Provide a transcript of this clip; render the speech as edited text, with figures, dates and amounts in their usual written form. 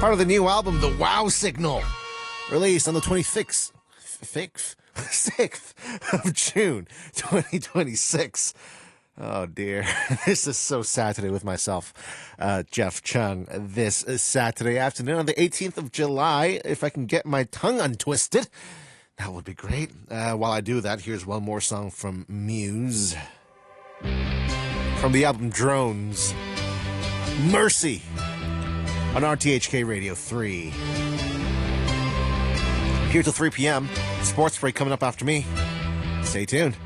Part of the new album, The Wow Signal, released on the 26th, 6th of June, 2026. Oh, dear. This is so sad today with myself, Jeff Chung. This Saturday afternoon on the 18th of July, if I can get my tongue untwisted, that would be great. While I do that, here's one more song from Muse. From the album Drones, Mercy, on RTHK Radio 3. Here till 3 p.m. Sports break coming up after me. Stay tuned.